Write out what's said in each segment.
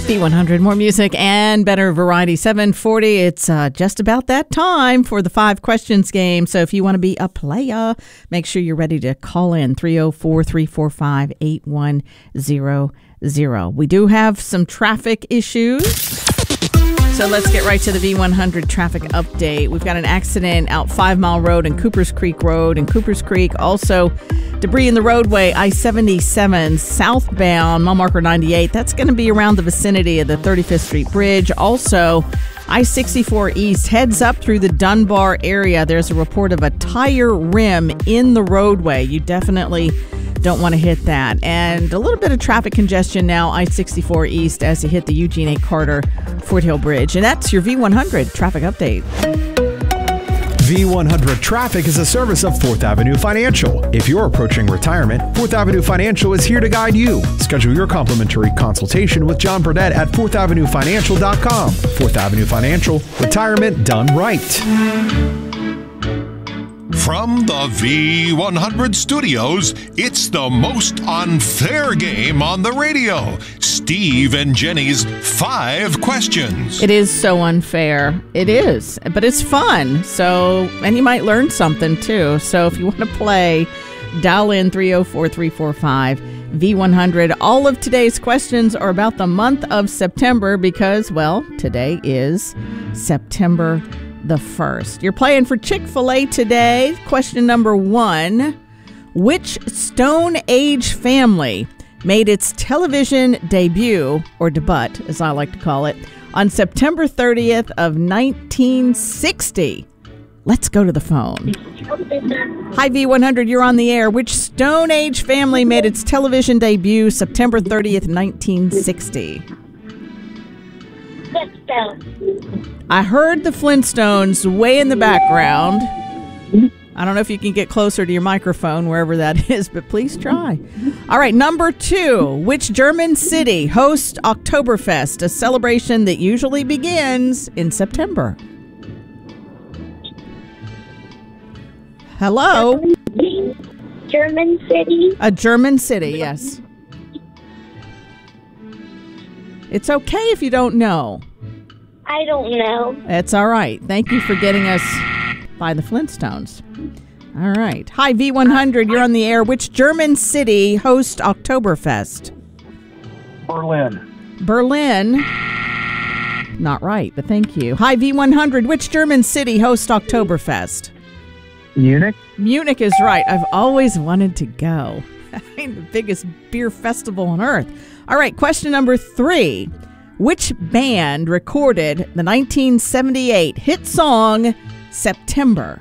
V100, more music and better variety. 740, it's just about that time for the 5 questions game. So if you want to be a player, make sure you're ready to call in 304-345-8100. We do have some traffic issues. So let's get right to the V100 traffic update. We've got an accident out 5 Mile Road and Coopers Creek Road in Coopers Creek. Also, debris in the roadway, I-77 southbound, mile marker 98. That's going to be around the vicinity of the 35th Street Bridge. Also, I-64 East heads up through the Dunbar area. There's a report of a tire rim in the roadway. You definitely don't want to hit that. And a little bit of traffic congestion now, I-64 East, as you hit the Eugene A. Carter Fort Hill Bridge. And that's your V100 traffic update. V100 Traffic is a service of 4th Avenue Financial. If you're approaching retirement, 4th Avenue Financial is here to guide you. Schedule your complimentary consultation with John Burdett at 4thavenuefinancial.com. 4th Avenue Financial, retirement done right. From the V100 studios, it's the most unfair game on the radio. Steve and Jenny's 5 questions. It is so unfair. It is, but it's fun. So, and you might learn something too. So if you want to play, dial in 304-345-V100. All of today's questions are about the month of September because, well, today is September the 1st. You're playing for Chick-fil-A today. Question number 1. Which Stone Age family made its television debut, or debut, as I like to call it, on September 30th of 1960? Let's go to the phone. Hi, V100, you're on the air. Which Stone Age family made its television debut September 30th, 1960? Flintstones. I heard the Flintstones way in the background. I don't know if you can get closer to your microphone, wherever that is, but please try. All right, number 2. Which German city hosts Oktoberfest, a celebration that usually begins in September? Hello? German city. A German city, yes. It's okay if you don't know. I don't know. It's all right. Thank you for getting us by the Flintstones. All right. Hi, V100. You're on the air. Which German city hosts Oktoberfest? Berlin. Not right, but thank you. Hi, V100. Which German city hosts Oktoberfest? Munich. Munich is right. I've always wanted to go. I mean, the biggest beer festival on earth. All right, question number 3. Which band recorded the 1978 hit song September?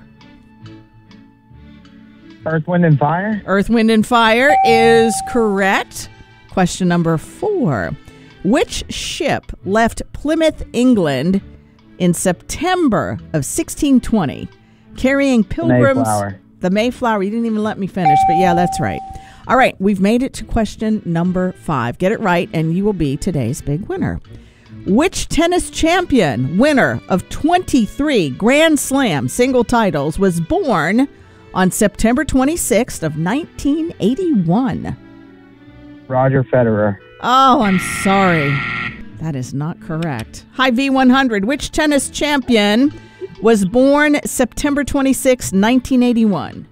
Earth, Wind, and Fire. Earth, Wind, and Fire is correct. Question number 4. Which ship left Plymouth, England in September of 1620, carrying pilgrims? The Mayflower. You didn't even let me finish, but yeah, that's right. All right, we've made it to question number 5. Get it right, and you will be today's big winner. Which tennis champion, winner of 23 Grand Slam single titles, was born on September 26th of 1981? Roger Federer. Oh, I'm sorry. That is not correct. Hi, V100. Which tennis champion was born September 26, 1981?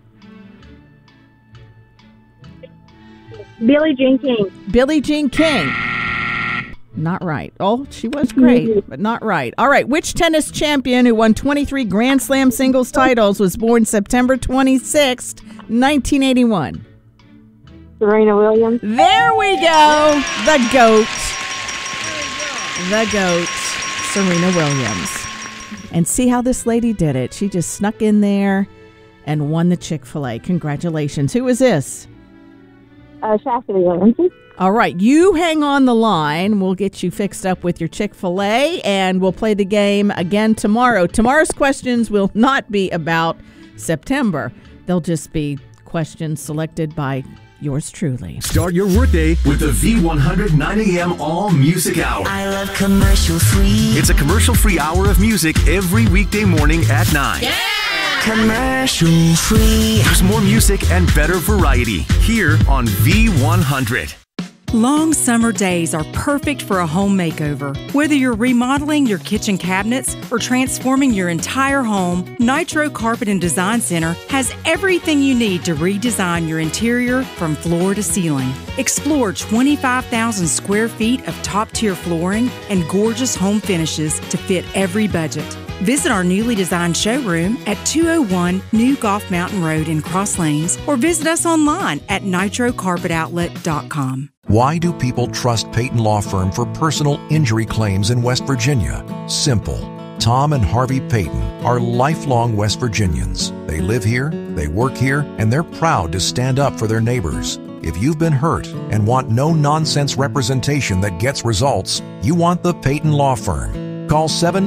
Billie Jean King. Billie Jean King. Not right. Oh, she was great, but not right. All right. Which tennis champion who won 23 Grand Slam singles titles was born September 26, 1981? Serena Williams. There we go. The GOAT. The GOAT, Serena Williams. And see how this lady did it. She just snuck in there and won the Chick-fil-A. Congratulations. Who is this? Chastity Williams. All right. You hang on the line. We'll get you fixed up with your Chick-fil-A, and we'll play the game again tomorrow. Tomorrow's questions will not be about September. They'll just be questions selected by yours truly. Start your workday with the V100 9 a.m. All Music Hour. I love commercial free. It's a commercial-free hour of music every weekday morning at 9. Yeah! Commercial free. There's more music and better variety here on V100. Long summer days are perfect for a home makeover. Whether you're remodeling your kitchen cabinets or transforming your entire home, Nitro Carpet and Design Center has everything you need to redesign your interior from floor to ceiling. Explore 25,000 square feet of top-tier flooring and gorgeous home finishes to fit every budget. Visit our newly designed showroom at 201 New Golf Mountain Road in Cross Lanes or visit us online at nitrocarpetoutlet.com. Why do people trust Peyton Law Firm for personal injury claims in West Virginia? Simple. Tom and Harvey Peyton are lifelong West Virginians. They live here, they work here, and they're proud to stand up for their neighbors. If you've been hurt and want no-nonsense representation that gets results, you want the Peyton Law Firm. Call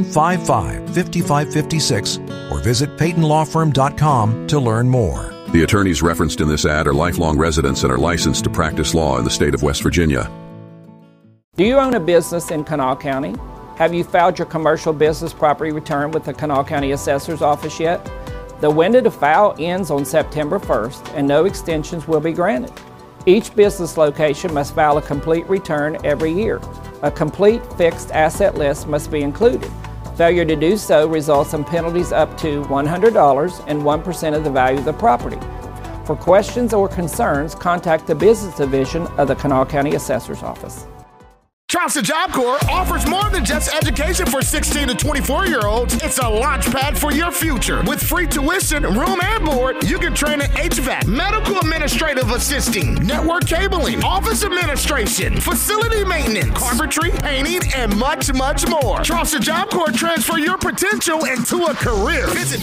755-5556 or visit PeytonLawFirm.com to learn more. The attorneys referenced in this ad are lifelong residents and are licensed to practice law in the state of West Virginia. Do you own a business in Kanawha County? Have you filed your commercial business property return with the Kanawha County Assessor's Office yet? The window to file ends on September 1st and no extensions will be granted. Each business location must file a complete return every year. A complete fixed asset list must be included. Failure to do so results in penalties up to $100 and 1% of the value of the property. For questions or concerns, contact the Business Division of the Kanawha County Assessor's Office. Charleston Job Corps offers more than just education for 16 to 24-year-olds. It's a launch pad for your future. With free tuition, room and board, you can train in HVAC, medical administrative assisting, network cabling, office administration, facility maintenance, carpentry, painting, and much, much more. Charleston Job Corps transfer your potential into a career. Visit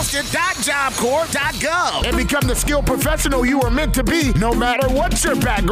www.charleston.jobcorps.gov and become the skilled professional you are meant to be, no matter what your background.